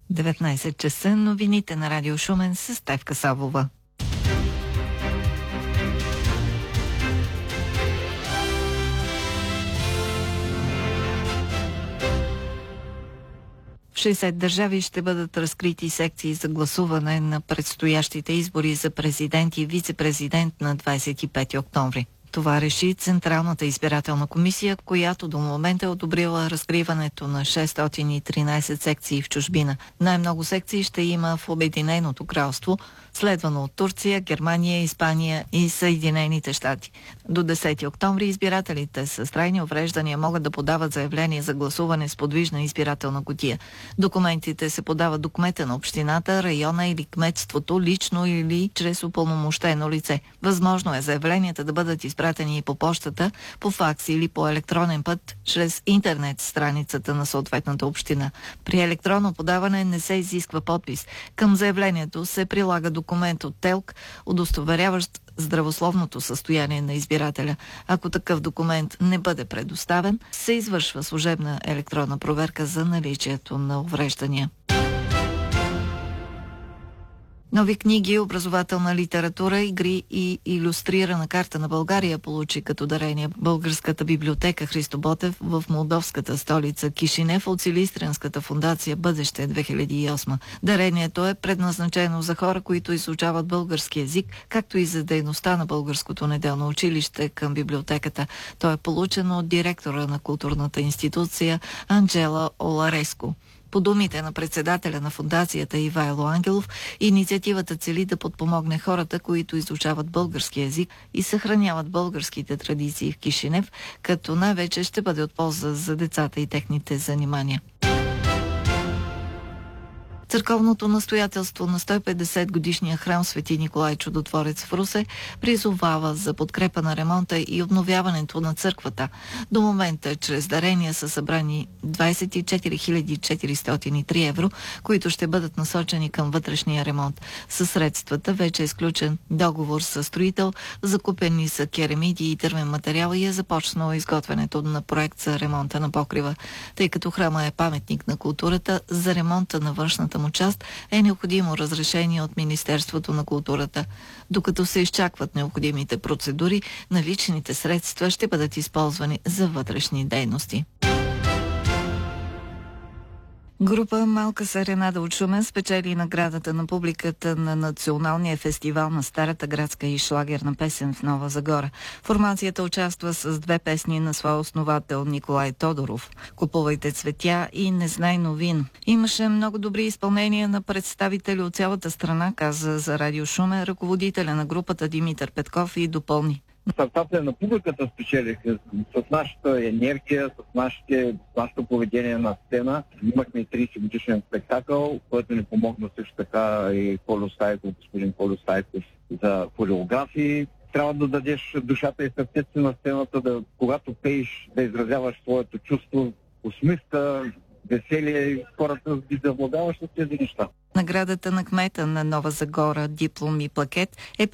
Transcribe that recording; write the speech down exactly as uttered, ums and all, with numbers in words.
деветнайсет часа, новините на Радио Шумен с Стефка Савова. В шейсет държави ще бъдат разкрити секции за гласуване на предстоящите избори за президент и вице-президент на двадесет и пети октомври. Това реши Централната избирателна комисия, която до момента е одобрила разкриването на шестстотин и тринайсет секции в чужбина. Най-много секции ще има в Обединеното кралство, следвано от Турция, Германия, Испания и Съединените щати. До десети октомври избирателите с трайни увреждания могат да подават заявление за гласуване с подвижна избирателна кутия. Документите се подават до кмета на общината, района или кметството, лично или чрез упълномощено лице. Възможно е заявленията да бъдат изпратени и по почтата, по факс или по електронен път, чрез интернет страницата на съответната община. При електронно подаване не се изисква подпис. Към заявлението се прилага документ от ТЕЛК, удостоверяващ здравословното състояние на избирателя. Ако такъв документ не бъде предоставен, се извършва служебна електронна проверка за наличието на увреждания. Нови книги, образователна литература, игри и илюстрирана карта на България получи като дарение Българската библиотека Христо Ботев в молдовската столица Кишинев от Силистренската фондация Бъдеще две хиляди и осма. Дарението е предназначено за хора, които изучават български език, както и за дейността на Българското неделно училище към библиотеката. То е получено от директора на културната институция Анджела Олареско. По думите на председателя на фондацията Ивайло Ангелов, инициативата цели да подпомогне хората, които изучават български език и съхраняват българските традиции в Кишинев, като най-вече ще бъде от полза за децата и техните занимания. Църковното настоятелство на сто и петдесет годишния храм Свети Николай Чудотворец в Русе призовава за подкрепа на ремонта и обновяването на църквата. До момента чрез дарения са събрани двадесет и четири хиляди четиристотин и три евро, които ще бъдат насочени към вътрешния ремонт. Със средствата вече е сключен договор с строител, закупени са керамиди и дървен материал и е започнало изготвянето на проект за ремонта на покрива. Тъй като храма е паметник на културата, за ремонта на външната му част е необходимо разрешение от Министерството на културата. Докато се изчакват необходимите процедури, наличните средства ще бъдат използвани за вътрешни дейности. Група Малка Саренада от Шумен спечели наградата на публиката на Националния фестивал на старата градска и шлагерна песен в Нова Загора. Формацията участва с две песни на своя основател Николай Тодоров: "Купувайте цветя" и "Не знай новин". Имаше много добри изпълнения на представители от цялата страна, каза за Радио Шумен ръководителя на групата Димитър Петков и допълни: Сърцата на публиката спечелиха с нашата енергия, с нашите, нашето поведение на сцена. Имахме и тридесет годишен спектакъл, който ни помогна също така и Колю Стайков, господин Колю Стайков, за хореографии. Трябва да дадеш душата и сърцето си на сцената, да, когато пееш, да изразяваш своето чувство, усмивка, веселие и хората ги завладяваш с тези неща. Наградата на кмета на Нова Загора, диплом и плакет е